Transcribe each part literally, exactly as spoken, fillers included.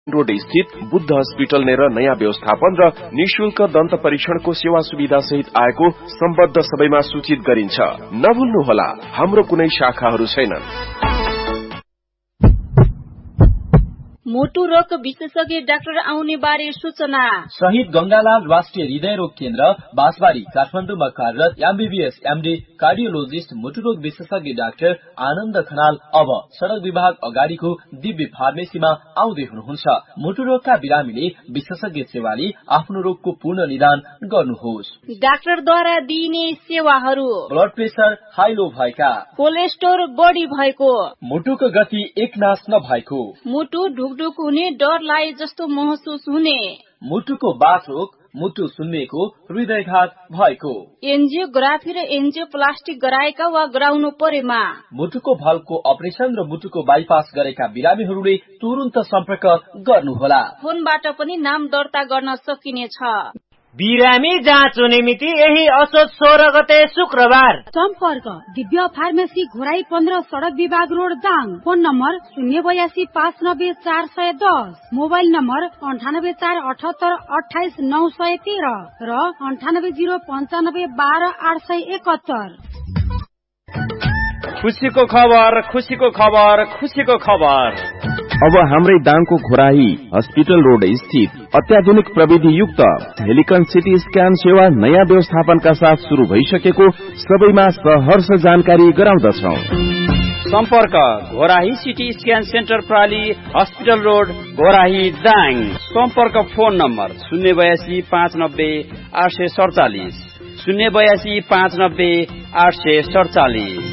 Road स्थित Buddha hospital नेर नयाँ व्यवस्थापन र निशुल्क दन्त परीक्षणको सेवा सुविधा सहित आएको सम्बद्ध सबैमा सूचित गरिन्छ। नभुल्नुहोला, हाम्रो कुनै शाखाहरू छैनन्। मोटु रोग विशेषज्ञ डाक्टर आउने बारे सूचना। शहीद गंगालाल राष्ट्रिय हृदय रोग केन्द्र बाँसबारी काठमाडौँमा कार्यरत एमबीबीएस एमडी कार्डियोलोजिस्ट मोटु रोग विशेषज्ञ डाक्टर आनन्द खनाल अब सड़क विभाग अगाडिको दिव्य फार्मेसीमा आउँदै हुनुहुन्छ। मोटु रोगका बिरामीले विशेषज्ञ सेवाले आफ्नो रोगको पूर्ण निदान गर्नुहोस्। डाक्टरद्वारा दिइने सेवाहरू: ब्लड प्रेसर हाई लो भएका, कोलेस्ट्रोल बढी भएको, मुटुको गति एकनास नभएको, मुटु ढुकढुक हुने, डर लागे जस्तो महसुस हुने, मुटुको बाथ रोग, मुटु सुन्निएको, हृदयघात भएको, एन्जियोग्राफी र एन्जियोप्लास्टिक गराएका वा गराउनु परेमा, मुटुको भल्को अपरेसन र मुटुको बाइपास गरेका बिरामीहरूले तुरुन्त सम्पर्क गर्नुहोला। फोनबाट पनि नाम दर्ता गर्न सकिनेछ। बिरामी जाँचो निमित्ति यही असोज सोह्र गते शुक्रबार। सम्पर्क दिव्य फार्मेसी घोराई पन्ध्र सड़क विभाग रोड दाङ। फोन नम्बर शून्य बयासी पाँच नब्बे चार सय दस। मोबाइल नम्बर अन्ठानब्बे चार अठहत्तर अठाइस नौ सय तेह्र र अन्ठानब्बे जीरो पन्चानब्बे बाह्र आठ सय एकहत्तर। खुसीको खबर, खुसीको खबर, खुसीको खबर। अब हाम्रै दाङको घोराही हस्पिटल रोड स्थित अत्याधुनिक प्रविधि युक्त हेलिकन सिटी स्क्यान सेवा नयाँ व्यवस्थापनका साथ शुरू भइसकेको सबैमा सहर्ष जानकारी गराउँदछौ। सम्पर्क Ghorahi CT scan centre प्राली hospital road Ghorahi Dang. सम्पर्क फोन नम्बर शून्य बयासी पाँच नब्बे आठ सय सडचालिस शून्य बयासी पाँच नब्बे आठ सय सडचालिस।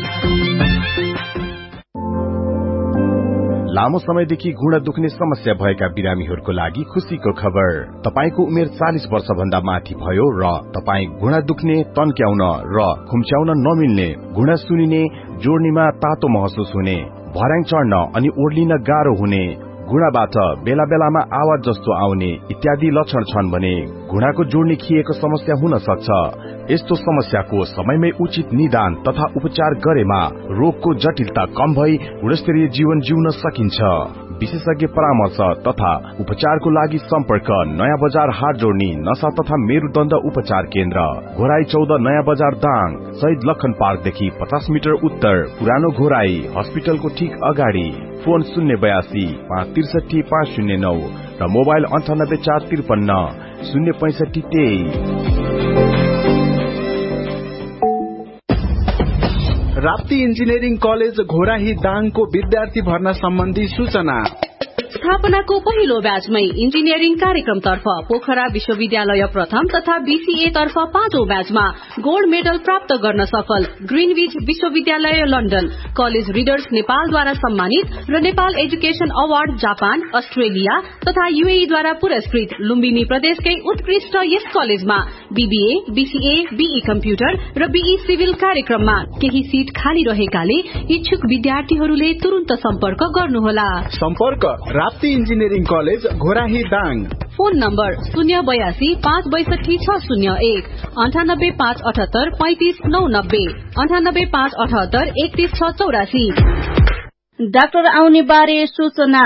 लामो समयदेखि घुँडा दुख्ने समस्या भएका बिरामीहरूको लागि खुशीको खबर। तपाईको उमेर चालीस वर्ष भन्दा माथि भयो र तपाई घुँडा दुख्ने, तन्क्याउन र खुम्च्याउन नमिल्ने, घुँडा सुनिने, जोड्नीमा तातो महसुस हुने, भर्याङ चढ्न अनि ओर्लिन गाह्रो हुने, घुँडाबाट बेला बेलामा आवाज जस्तो आउने इत्यादि लक्षण छन् भने घुँडाको जोड्नी खिएको समस्या हुन सक्छ। यस्तो समस्याको समयमै उचित निदान तथा उपचार गरेमा रोगको जटिलता कम भई गुणस्तरीय जीवन जिउन सकिन्छ। विशेषज्ञ परामर्श तथा उपचारको लागि सम्पर्क नयाँ बजार हाट जोड्नी नशा तथा मेरुदण्ड उपचार केन्द्र घोराई चौध नयाँ बजार दाङ। शहीद लखन पार्कदेखि पचास मिटर उत्तर पुरानो घोराई हस्पिटलको ठिक अगाडि। फोन शून्य बयासी पाँच त्रिसठी पाँच शून्य नौ र मोबाइल अन्ठानब्बे चार त्रिपन्न शून्य पैंसठी तेइस। राप्ती इन्जिनियरिङ कलेज घोराही दाङको विद्यार्थी भर्ना सम्बन्धी सूचना। स्थापनाको पहिलो ब्याचमै इन्जिनियरिङ कार्यक्रम तर्फ पोखरा विश्वविद्यालय प्रथम तथा बीसीए तर्फ पाँचौं ब्याचमा गोल्ड मेडल प्राप्त गर्न सफल ग्रीनविच विश्वविद्यालय लन्डन कलेज रिडर्स नेपालद्वारा सम्मानित र Nepal education award Japan, Australia तथा यूएईद्वारा पुरस्कृत लुम्बिनी प्रदेशकै उत्कृष्ट यस कलेजमा बीबीए, बीसीए, बीई कम्प्युटर र बीई सिभिल कार्यक्रममा केही सीट खाली रहेकाले इच्छुक विद्यार्थीहरूले तुरुन्त सम्पर्क गर्नुहोला। सम्पर्क Rapti engineering college Ghorahi Dang. Phone number शून्य बयासी पाँच बैसठी छ शून्य एक अन्ठानब्बे पाँच अठहत्तर पैंतिस नौ नब्बे अन्ठानब्बे पाँच अठहत्तर एकतीस छ चौरासी। डाक्टर आउने बारे सूचना।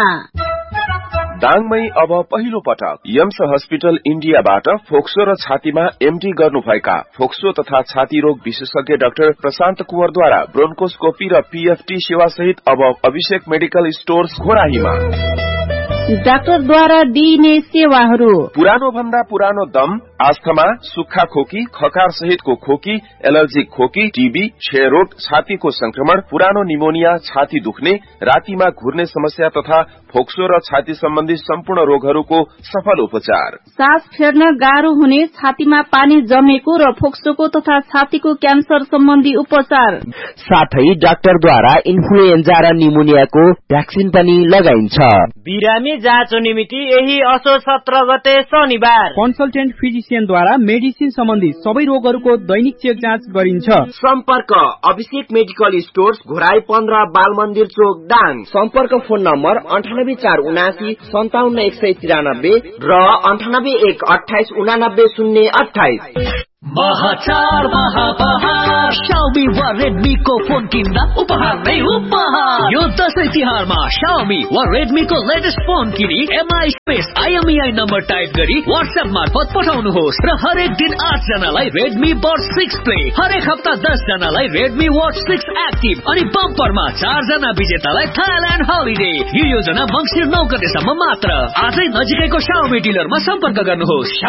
दाङमै अब पहिलो पटक यम्स हस्पिटल इन्डियाबाट फोक्सो र छातीमा एमडी गर्नुभएका फोक्सो तथा छाती रोग विशेषज्ञ डाक्टर प्रशान्त कुवरद्वारा ब्रोन्कोस्कोपी र पीएफटी सेवा सहित अब अभिषेक मेडिकल स्टोर्स घोराहीमा। डाक्टरद्वारा दिइने सेवाहरू: पुरानो भन्दा पुरानो दम, आस्थमा, सुक्खा खोकी, खकार सहितको खोकी, एलर्जिक खोकी, टीबी, क्षयरोग, छातीको संक्रमण, पुरानो निमोनिया, छाती दुख्ने, रातिमा घुर्ने समस्या तथा फोक्सो र छाती सम्बन्धी सम्पूर्ण रोगहरूको सफल उपचार। सास फेर्न गाह्रो हुने, छातीमा पानी जमेको र फोक्सोको तथा छातीको क्यान्सर सम्बन्धी उपचार। साथै डाक्टरद्वारा इन्फ्लुएन्जा र निमोनियाको भ्याक्सिन पनि लगाइन्छ। बिरामी जाँचो निमित्ति यही असोज सत्र गते शनिबार कन्सल्टेन्ट फिजिसियनद्वारा मेडिसिन सम्बन्धी सबै रोगहरूको दैनिक चेक जाँच गरिन्छ। सम्पर्क अभिषेक मेडिकल स्टोर्स घोराई पन्ध्र बाल मन्दिर चोक दाङ। सम्पर्क फोन नम्बर अन्ठानब्बे चार उनासी सन्ताउन्न एक सय तिरानब्बे र अन्ठानब्बे एक अठाइस उनानब्बे शून्य अठाइस। महाचार महापहार Xiaomi वा Redmi को फोन किन्दा उपहार नै उपहार। यो दशैं तिहारमा Xiaomi वा Redmi को लेटेस्ट फोन किनी M I space I M E I number type गरी WhatsApp मार्फत पठाउनुहोस् र हरेक दिन आठ जनालाई Redmi Buds सिक्स Play, हरेक हप्ता दस जनालाई Redmi Watch सिक्स Active अनि बम्परमा चार जना विजेतालाई थाइल्यान्ड हलिडे। यो योजना मंसिर नौ गतेसम्म मात्र। आजै नजिकैको Xiaomi डिलरमा सम्पर्क गर्नुहोस्।